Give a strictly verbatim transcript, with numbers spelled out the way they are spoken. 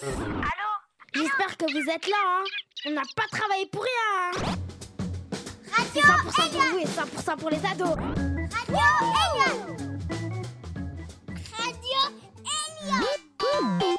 Allô? J'espère que vous êtes là, hein. On n'a pas travaillé pour rien, hein. Radio C'est cent pour cent pour Elia. vous et cent pour cent pour les ados. Radio Elia.